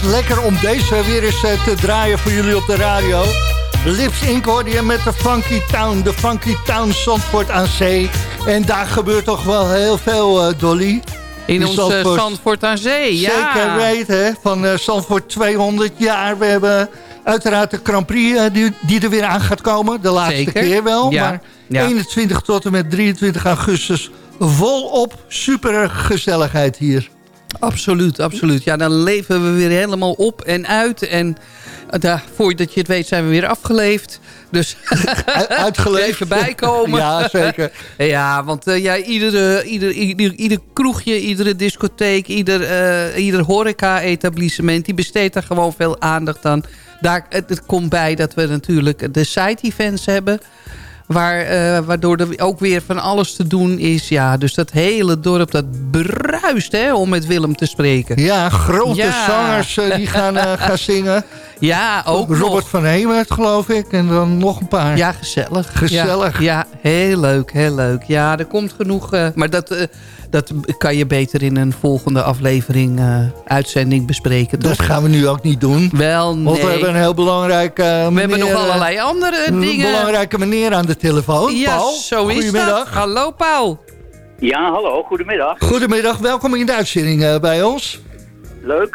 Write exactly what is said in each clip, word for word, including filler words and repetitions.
echt lekker om deze weer eens uh, te draaien voor jullie op de radio. Lips Inc hoorde je met de Funky Town. De Funky Town Zandvoort aan Zee. En daar gebeurt toch wel heel veel, uh, Dolly. In ons Zandvoort, Zandvoort aan Zee, ja. Zeker weten, hè. Van uh, Zandvoort tweehonderd jaar. We hebben uiteraard de Grand Prix uh, die, die er weer aan gaat komen. De laatste Zeker. keer wel. Ja. Maar ja. eenentwintig tot en met drieëntwintig augustus volop super gezelligheid hier. Absoluut, absoluut. Ja, dan leven we weer helemaal op en uit. En uh, voordat je het weet zijn we weer afgeleefd. Dus uitgeleefd. Even bijkomen. Ja, zeker. Ja, want uh, ja, iedere, ieder, ieder, ieder kroegje, iedere discotheek, ieder, uh, ieder horeca-etablissement, die besteedt daar gewoon veel aandacht aan. Daar, het, het komt bij dat we natuurlijk de side-events hebben. Waar, uh, waardoor er ook weer van alles te doen is. Ja, dus dat hele dorp, dat bruist, hè, om met Willem te spreken. Ja, grote ja. zangers uh, die gaan, uh, gaan zingen. Ja, ook Robert nog. van Hemert, geloof ik. En dan nog een paar. Ja, gezellig. Gezellig. Ja, ja, heel leuk, heel leuk. Ja, er komt genoeg. Uh, maar dat, uh, dat kan je beter in een volgende aflevering, uh, uitzending bespreken. Dat toch? Gaan we nu ook niet doen. Wel, nee. Want we hebben een heel belangrijke uh, meneer, We hebben nog allerlei andere een dingen. Een belangrijke meneer aan de telefoon. Ja, Paul, zo is goedemiddag. dat. Hallo, Paul. Ja, hallo, goedemiddag. Goedemiddag, welkom in de uitzending uh, bij ons. Leuk.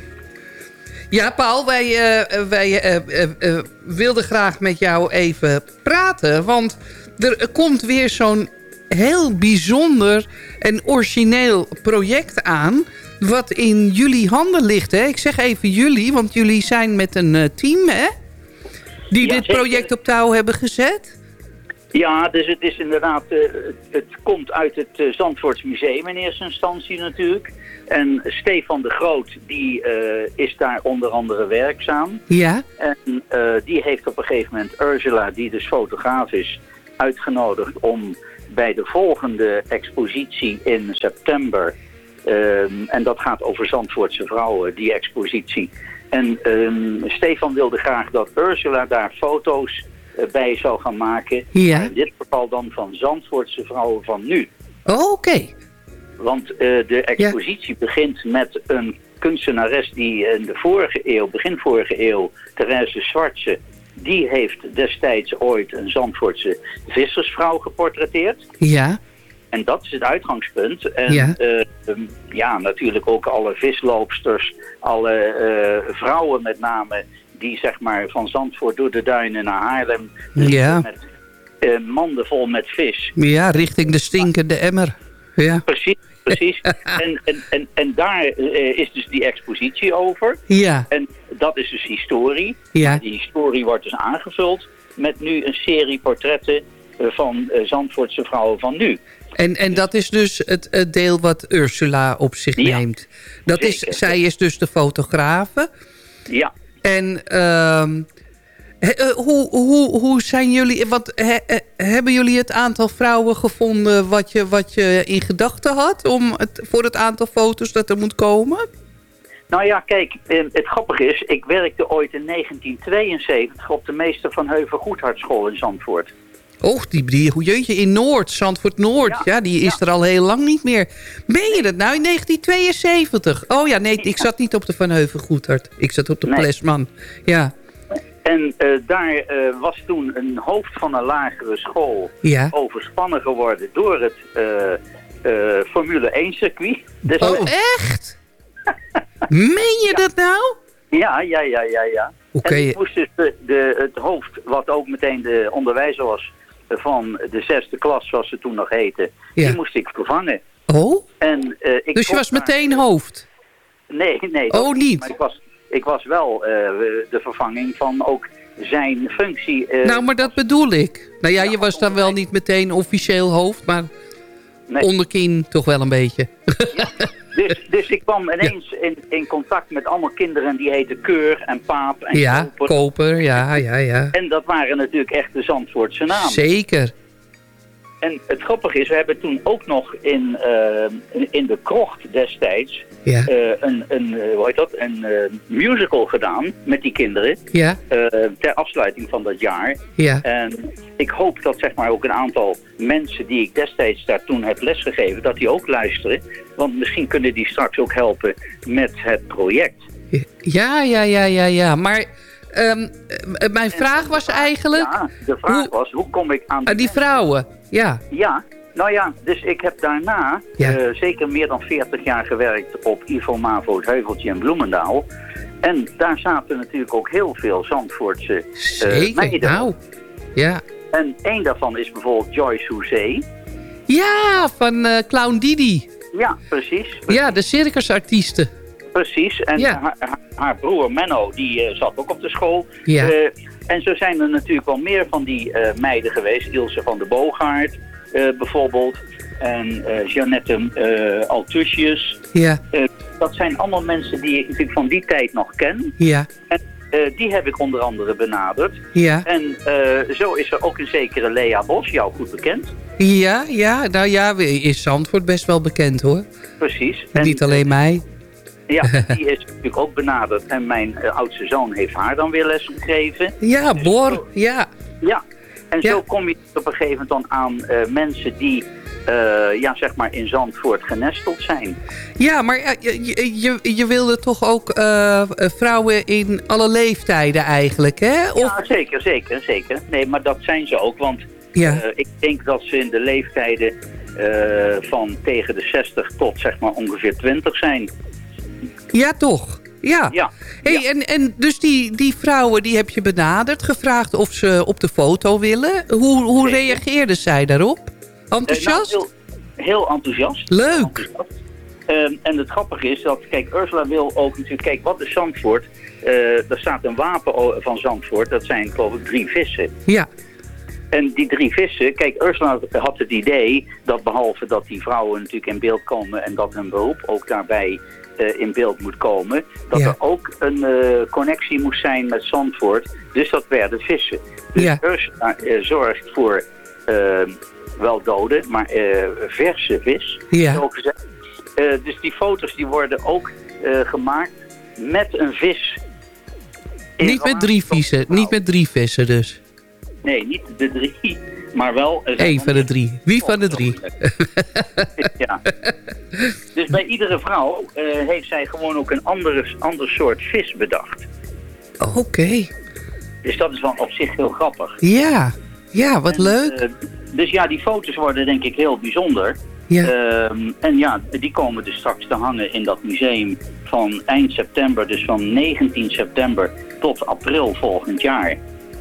Ja, Paul, wij, uh, wij uh, uh, uh, wilden graag met jou even praten. Want er komt weer zo'n heel bijzonder en origineel project aan, wat in jullie handen ligt, hè? Ik zeg even jullie, want jullie zijn met een uh, team, hè? Die ja, dit project op touw hebben gezet. Ja, dus het is inderdaad, uh, het komt uit het uh, Zandvoorts Museum in eerste instantie natuurlijk. En Stefan de Groot, die uh, is daar onder andere werkzaam. Ja. En uh, die heeft op een gegeven moment Ursula, die dus fotograaf is, uitgenodigd om bij de volgende expositie in september, um, en dat gaat over Zandvoortse vrouwen, die expositie. En um, Stefan wilde graag dat Ursula daar foto's uh, bij zou gaan maken. Ja. In dit geval dan van Zandvoortse vrouwen van nu. Oh, oké. Okay. Want uh, de expositie ja. begint met een kunstenares die in de vorige eeuw, begin vorige eeuw, Therese Zwartse, die heeft destijds ooit een Zandvoortse vissersvrouw geportretteerd. Ja. En dat is het uitgangspunt. En ja, uh, um, ja natuurlijk ook alle visloopsters, alle uh, vrouwen met name, die zeg maar van Zandvoort door de duinen naar Haarlem, ja, met uh, manden vol met vis. Ja, richting de stinkende emmer. Ja. Precies, precies. en, en, en, en daar uh, is dus die expositie over. Ja. En dat is dus historie. Ja. Die historie wordt dus aangevuld met nu een serie portretten uh, van uh, Zandvoortse vrouwen van nu. En, en dat is dus het, het deel wat Ursula op zich ja, neemt. Dat is, zij is dus de fotografe. Ja. En uh, he, uh, hoe, hoe, hoe zijn jullie... Wat, he, he, hebben jullie het aantal vrouwen gevonden wat je, wat je in gedachten had om het, voor het aantal foto's dat er moet komen? Nou ja, kijk, het grappige is, ik werkte ooit in negentien tweeënzeventig op de Meester van Heuvel Goedhartschool in Zandvoort. Oh, die, die hoe jeetje, in Noord, Zandvoort Noord. Ja, ja die is ja. er al heel lang niet meer. Ben je dat nou in negentien tweeënzeventig? Oh ja, nee, ik zat niet op de Van Heuvel Goedhart. Ik zat op de nee. Plesman. Ja. En uh, daar uh, was toen een hoofd van een lagere school ja. overspannen geworden door het uh, uh, Formule één circuit. Dus oh, echt? Meen je ja. dat nou? Ja, ja, ja, ja, ja. Okay. En ik moest dus de, de, het hoofd, wat ook meteen de onderwijzer was van de zesde klas, zoals ze toen nog heette, ja. die moest ik vervangen. Oh? En, uh, ik dus je was meteen naar... hoofd? Nee, nee. Oh, niet? Maar ik was, ik was wel uh, de vervanging van ook zijn functie. Uh, nou, maar dat bedoel ik. Nou ja, je was dan wel niet meteen officieel hoofd, maar nee. onderkin toch wel een beetje. Ja. Dus, dus ik kwam ineens ja. in, in contact met allemaal kinderen die heten Keur en Paap en ja, Koper. Koper, ja, ja, ja. En dat waren natuurlijk echt de Zandvoortse namen. Zeker. En het grappige is, we hebben toen ook nog in, uh, in de krocht destijds ja. uh, een, een, uh, hoe heet dat? een uh, musical gedaan met die kinderen. Ja. Uh, ter afsluiting van dat jaar. Ja. En ik hoop dat zeg maar ook een aantal mensen die ik destijds daar toen heb lesgegeven, dat die ook luisteren. Want misschien kunnen die straks ook helpen met het project. Ja, ja, ja, ja, ja. Maar um, mijn vraag was eigenlijk... Ja, de vraag hoe, was, hoe kom ik aan... Die, die vrouwen, ja. Ja, nou ja, dus ik heb daarna ja. uh, zeker meer dan veertig jaar gewerkt op Ivo Mavo, het Heuveltje in Bloemendaal. En daar zaten natuurlijk ook heel veel Zandvoortse uh, Zeker, meiden. Nou, ja. En één daarvan is bijvoorbeeld Joyce Hoezee. Ja, van uh, Clown Didi. Ja, precies, precies. Ja, de circusartiesten. Precies, en ja. haar, haar, haar broer Menno, die uh, zat ook op de school. Ja. Uh, en zo zijn er natuurlijk wel meer van die uh, meiden geweest. Ilse van der Boogaard uh, bijvoorbeeld. En uh, Jeannette uh, Altusius. Ja. Uh, dat zijn allemaal mensen die ik natuurlijk van die tijd nog ken. Ja. En uh, die heb ik onder andere benaderd. Ja. En uh, zo is er ook een zekere Lea Bos, jou goed bekend. Ja, ja, nou ja, is Zandvoort best wel bekend hoor. Precies. En, Niet alleen mij. Ja, die is natuurlijk ook benaderd. En mijn uh, oudste zoon heeft haar dan weer les gegeven. Ja, dus Bor, zo, ja. Ja, en ja. zo kom je op een gegeven moment dan aan uh, mensen die... Uh, ja, zeg maar in Zandvoort genesteld zijn. Ja, maar uh, je, je, je wilde toch ook uh, vrouwen in alle leeftijden eigenlijk, hè? Of... Ja, zeker, zeker, zeker. Nee, maar dat zijn ze ook, want ja. uh, ik denk dat ze in de leeftijden uh, van tegen de zestig tot zeg maar ongeveer twintig zijn. Ja, toch? Ja. ja. Hey, ja. En, en dus die, die vrouwen die heb je benaderd, gevraagd of ze op de foto willen. Hoe, hoe reageerden zij daarop? Enthousiast? Uh, nou, heel, heel enthousiast. Leuk. Heel enthousiast. Um, en het grappige is dat, kijk, Ursula wil ook natuurlijk, kijk, wat is Zandvoort? Uh, er staat een wapen van Zandvoort, dat zijn geloof ik drie vissen. Ja. En die drie vissen, kijk, Ursula had het idee dat behalve dat die vrouwen natuurlijk in beeld komen en dat hun beroep ook daarbij uh, in beeld moet komen, dat ja. er ook een uh, connectie moest zijn met Zandvoort. Dus dat werden vissen. Dus ja. Ursula uh, zorgt voor... Uh, wel dode, maar uh, verse vis, ja. zo gezegd. Uh, dus die foto's die worden ook uh, gemaakt met een vis. Niet met drie vissen, niet met drie vissen dus. Nee, niet de drie, maar wel... Uh, Eén van de drie. Wie van de drie? Ja. Dus bij iedere vrouw uh, heeft zij gewoon ook een andere, ander soort vis bedacht. Oké. Okay. Dus dat is wel op zich heel grappig. Ja, ja, wat en, leuk. Uh, dus ja, die foto's worden denk ik heel bijzonder. Ja. Um, en ja, die komen dus straks te hangen in dat museum van eind september, dus van negentien september tot april volgend jaar.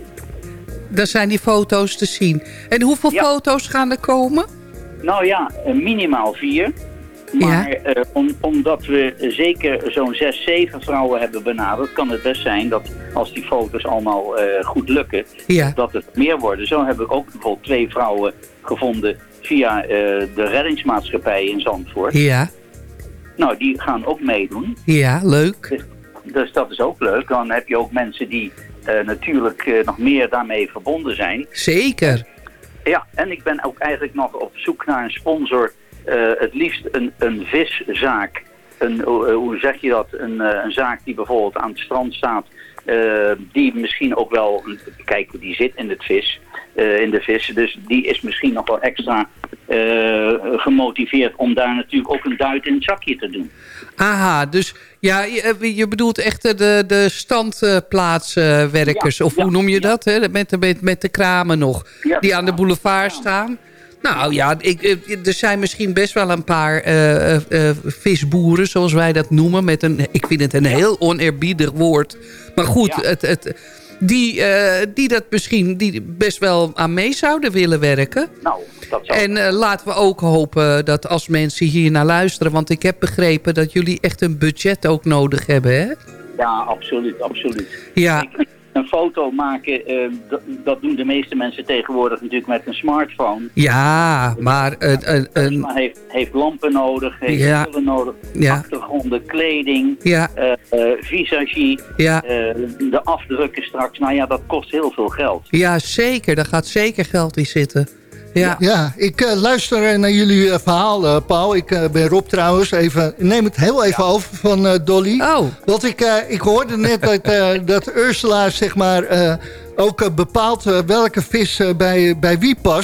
Daar zijn die foto's te zien. En hoeveel ja. foto's gaan er komen? Nou ja, minimaal vier. Maar ja. uh, om, omdat we zeker zo'n zes, zeven vrouwen hebben benaderd, kan het best zijn dat als die foto's allemaal uh, goed lukken, ja. dat het meer worden. Zo heb ik ook bijvoorbeeld twee vrouwen gevonden via uh, de reddingsmaatschappij in Zandvoort. Ja. Nou, die gaan ook meedoen. Ja, leuk. Dus, dus dat is ook leuk. Dan heb je ook mensen die uh, natuurlijk uh, nog meer daarmee verbonden zijn. Zeker. Ja, en ik ben ook eigenlijk nog op zoek naar een sponsor. Uh, het liefst een, een viszaak. Een, uh, hoe zeg je dat? Een, uh, een zaak die bijvoorbeeld aan het strand staat. Uh, die misschien ook wel, kijk, die zit in het vis, uh, in de vis. Dus die is misschien nog wel extra uh, gemotiveerd om daar natuurlijk ook een duit in het zakje te doen. Aha, dus ja, je, je bedoelt echt de, de standplaatswerkers, ja, of hoe ja, noem je ja. dat? Hè? Met, de, met, met de kramen nog, ja, die aan de boulevard ja. staan. Nou ja, ik, er zijn misschien best wel een paar uh, uh, visboeren, zoals wij dat noemen. Met een, ik vind het een heel oneerbiedig woord. Maar goed, ja. het, het, die, uh, die dat misschien die best wel aan mee zouden willen werken. Nou, dat zou... En uh, laten we ook hopen dat als mensen hier naar luisteren... want ik heb begrepen dat jullie echt een budget ook nodig hebben, hè? Ja, absoluut, absoluut. Ja. Ik, een foto maken, uh, dat, dat doen de meeste mensen tegenwoordig natuurlijk met een smartphone. Ja, maar... Uh, uh, uh, maar heeft, heeft lampen nodig, heeft ja. spullen nodig, ja. achtergronden, kleding, ja. uh, uh, visagie, ja. uh, de afdrukken straks. Nou ja, dat kost heel veel geld. Ja, zeker. Daar gaat zeker geld in zitten. Ja, ja ik uh, luister naar jullie uh, verhaal, uh, Paul. Ik uh, ben Rob trouwens. Even, neem het heel even ja. over van uh, Dolly. Oh. Want ik, uh, ik hoorde net dat, uh, dat Ursula zeg maar, uh, ook uh, bepaalt uh, welke vis uh, bij, bij wie past.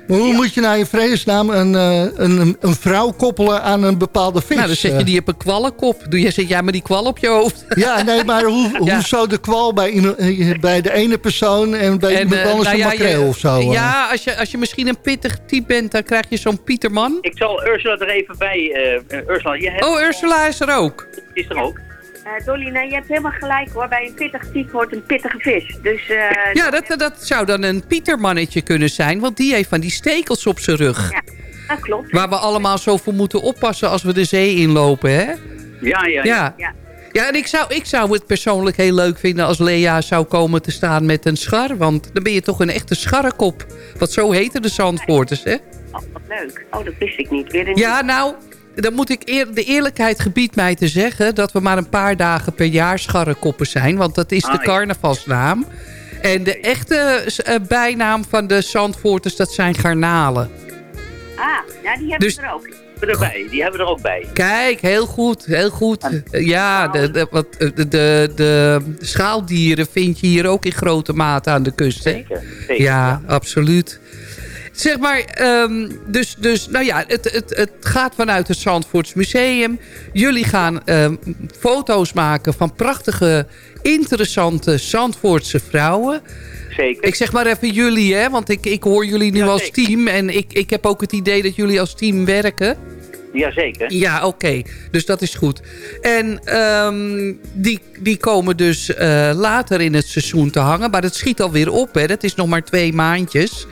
Maar hoe ja. moet je nou in vredesnaam een, uh, een, een vrouw koppelen aan een bepaalde vis? Nou, dan zet je die op een kwallenkop. Doe je, zet jij maar die kwal op je hoofd. Ja, nee, maar hoe, ja. hoe zou de kwal bij, bij de ene persoon en bij en, iemand anders uh, nou, een ja, makreel je, of zo? Uh. Ja, als je, als je misschien een pittig type bent, dan krijg je zo'n Pieterman. Ik zal Ursula er even bij. Uh, Ursula, je hebt... Oh, Ursula is er ook. Is er ook. Uh, Dolly, nee, je hebt helemaal gelijk hoor. Bij een pittig type wordt een pittige vis. Dus, uh, ja, dat, dat zou dan een Pietermannetje kunnen zijn. Want die heeft van die stekels op zijn rug. Ja, dat klopt. Waar we allemaal zo voor moeten oppassen als we de zee inlopen, hè? Ja, ja, ja. Ja, ja. ja en ik zou, ik zou het persoonlijk heel leuk vinden als Lea zou komen te staan met een schar. Want dan ben je toch een echte scharrekop. Want zo heten de Zandvoorters, hè? Oh, wat leuk. Oh, dat wist ik niet. Weer een... Ja, nou... Dan moet ik eer, de eerlijkheid gebiedt mij te zeggen... dat we maar een paar dagen per jaar scharrekoppen zijn. Want dat is de ah, carnavalsnaam. En de echte uh, bijnaam van de Zandvoorters, dat zijn garnalen. Ah, ja, die hebben dus, we er ook. Erbij. Die hebben we er ook bij. Kijk, heel goed, heel goed. Ja, de, de, wat, de, de, de schaaldieren vind je hier ook in grote mate aan de kust. Hè? Zeker, zeker. Ja, absoluut. Zeg maar, um, dus, dus, nou ja, het, het, het gaat vanuit het Zandvoorts Museum. Jullie gaan um, foto's maken van prachtige, interessante Zandvoortse vrouwen. Zeker. Ik zeg maar even jullie, hè, want ik, ik hoor jullie nu ja, als zeker. team. En ik, ik heb ook het idee dat jullie als team werken. Jazeker. Ja, oké. Okay. Dus dat is goed. En um, die, die komen dus uh, later in het seizoen te hangen. Maar het schiet alweer op, hè. Dat is nog maar twee maandjes.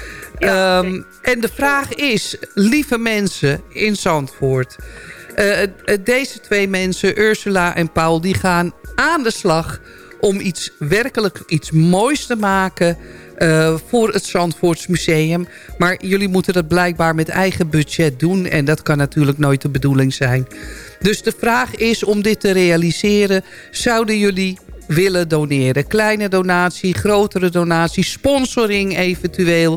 Ja, um, en de vraag is, lieve mensen in Zandvoort... Uh, deze twee mensen, Ursula en Paul, die gaan aan de slag... om iets werkelijk iets moois te maken uh, voor het Zandvoorts Museum. Maar jullie moeten dat blijkbaar met eigen budget doen... en dat kan natuurlijk nooit de bedoeling zijn. Dus de vraag is om dit te realiseren... zouden jullie willen doneren? Kleine donatie, grotere donatie, sponsoring eventueel...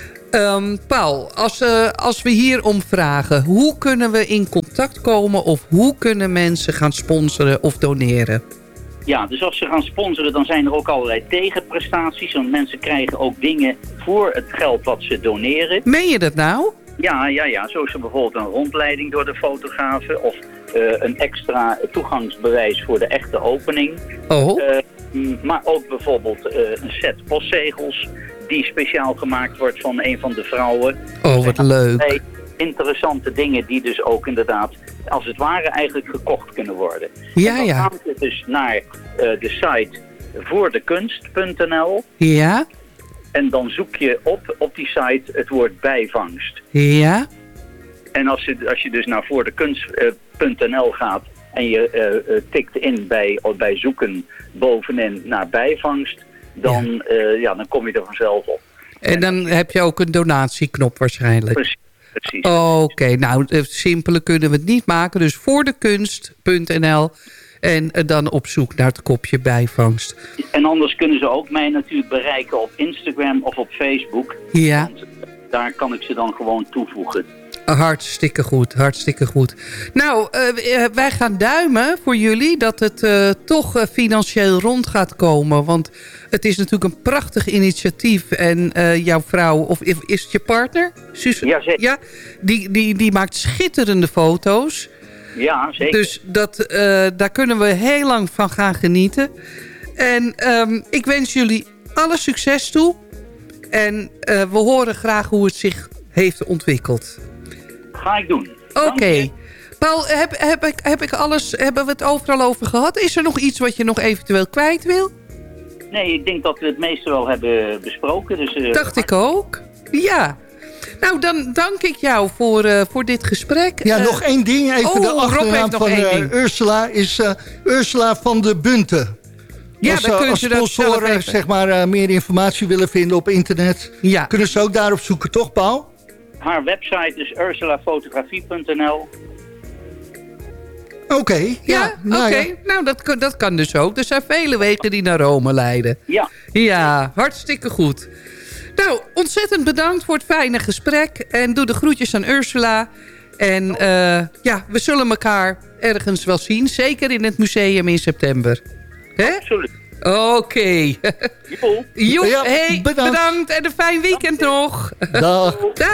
Um, Paul, als, uh, als we hierom vragen... hoe kunnen we in contact komen... of hoe kunnen mensen gaan sponsoren of doneren? Ja, dus als ze gaan sponsoren... dan zijn er ook allerlei tegenprestaties. Want mensen krijgen ook dingen voor het geld wat ze doneren. Meen je dat nou? Ja, ja, ja. Zo is er bijvoorbeeld een rondleiding door de fotografen... of uh, een extra toegangsbewijs voor de echte opening. Oh. Uh, maar ook bijvoorbeeld uh, een set postzegels... die speciaal gemaakt wordt van een van de vrouwen. Oh, wat leuk. Interessante dingen die dus ook inderdaad, als het ware, eigenlijk gekocht kunnen worden. Ja, en dan ja. gaan we dus naar uh, de site voordekunst punt n l. Ja. En dan zoek je op, op die site het woord bijvangst. Ja. En als je, als je dus naar voordekunst punt n l gaat en je uh, tikt in bij, bij zoeken bovenin naar bijvangst... Dan, ja. Uh, ja, dan kom je er vanzelf op. En dan heb je ook een donatieknop waarschijnlijk. Precies. precies. Oké, okay, nou, simpeler kunnen we het niet maken. Dus voordekunst punt n l en uh, dan op zoek naar het kopje bijvangst. En anders kunnen ze ook mij natuurlijk bereiken op Instagram of op Facebook. Ja. Want daar kan ik ze dan gewoon toevoegen. Hartstikke goed, hartstikke goed. Nou, uh, wij gaan duimen voor jullie dat het uh, toch uh, financieel rond gaat komen. Want het is natuurlijk een prachtig initiatief. En uh, jouw vrouw, of is het je partner? Suus? Ja, zeker. Ja, die, die, die maakt schitterende foto's. Ja, zeker. Dus dat, uh, daar kunnen we heel lang van gaan genieten. En um, ik wens jullie alle succes toe. En uh, we horen graag hoe het zich heeft ontwikkeld. Ga ik doen. Oké. Okay. Paul, heb, heb, ik, heb ik alles, hebben we het overal over gehad? Is er nog iets wat je nog eventueel kwijt wil? Nee, ik denk dat we het meeste wel hebben besproken. Dus, uh, Dacht ik ook. Ja. Nou, dan dank ik jou voor, uh, voor dit gesprek. Ja, uh, nog één ding. Even oh, de achternaam van uh, Ursula is uh, Ursula van de Bunte. Ja, als, dan uh, kun als je dat sponsoren zeg maar, uh, meer informatie willen vinden op internet... Ja. Kunnen ze ook daarop zoeken, toch, Paul? Haar website is ursulafotografie punt n l. Oké, okay, ja. ja nou, Oké, okay. ja. nou dat, dat kan dus ook. Er zijn vele wegen die naar Rome leiden. Ja. Ja, hartstikke goed. Nou, ontzettend bedankt voor het fijne gesprek. En doe de groetjes aan Ursula. En uh, ja, we zullen elkaar ergens wel zien. Zeker in het museum in september. Hè? Absoluut. Oké. Okay. Jo, ja, hey, bedankt. bedankt en een fijn weekend nog. Dag. Dag.